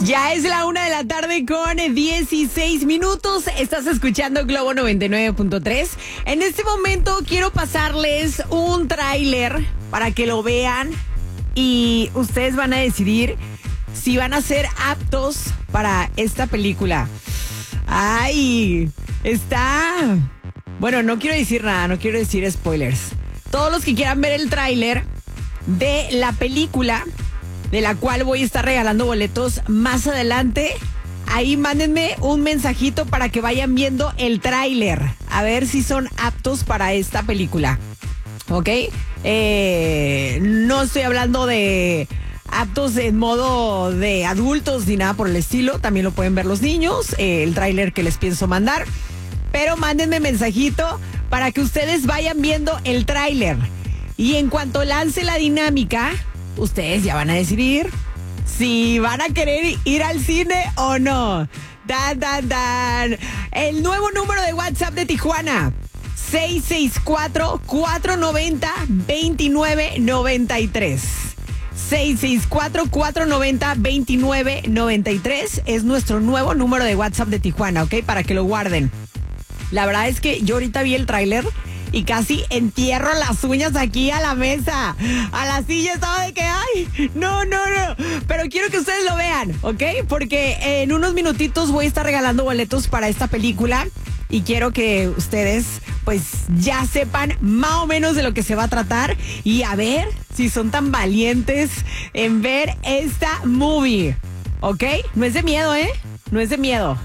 Ya es la 1:00 con 16 minutos. Estás escuchando Globo 99.3. En este momento quiero pasarles un tráiler para que lo vean y ustedes van a decidir si van a ser aptos para esta película. ¡Ay! Está... Bueno, no quiero decir nada, no quiero decir spoilers. Todos los que quieran ver el tráiler de la película, de la cual voy a estar regalando boletos más adelante, ahí mándenme un mensajito para que vayan viendo el tráiler, a ver si son aptos para esta película, ¿ok? No estoy hablando de aptos en modo de adultos ni nada por el estilo, también lo pueden ver los niños, el tráiler que les pienso mandar, pero mándenme mensajito para que ustedes vayan viendo el tráiler. Y en cuanto lance la dinámica, ustedes ya van a decidir si van a querer ir al cine o no. Dan. El nuevo número de WhatsApp de Tijuana, 664-490-2993. 664-490-2993 es nuestro nuevo número de WhatsApp de Tijuana, ¿ok? Para que lo guarden. La verdad es que yo ahorita vi el tráiler y casi entierro las uñas aquí a la mesa, a la silla, estaba de que, ay, no. Pero quiero que ustedes lo vean, ¿ok? Porque en unos minutitos voy a estar regalando boletos para esta película y quiero que ustedes, pues, ya sepan más o menos de lo que se va a tratar y a ver si son tan valientes en ver esta movie, ¿ok? No es de miedo, ¿eh? No es de miedo.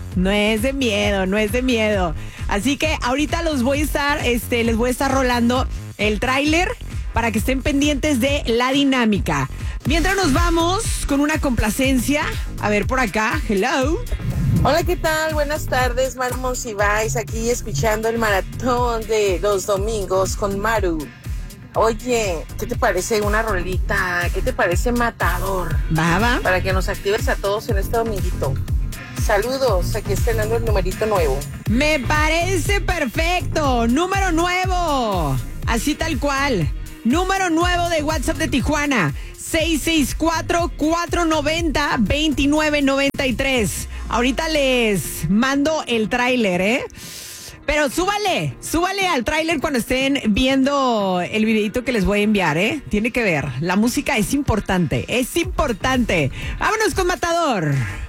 Así que ahorita les voy a estar rolando el tráiler para que estén pendientes de la dinámica. Mientras nos vamos con una complacencia. A ver por acá, hello. Hola, ¿qué tal? Buenas tardes, Maru Monsiváis, aquí escuchando el maratón de los domingos con Maru. Oye, ¿qué te parece una rolita? ¿Qué te parece Matador? Va. Para que nos actives a todos en este dominguito. Saludos, aquí estrenando el numerito nuevo. Me parece perfecto. Número nuevo. Así tal cual. Número nuevo de WhatsApp de Tijuana. 664-490-2993. Ahorita les mando el tráiler, ¿eh? Pero súbale al tráiler cuando estén viendo el videito que les voy a enviar, ¿eh? Tiene que ver. La música es importante. Vámonos con Matador.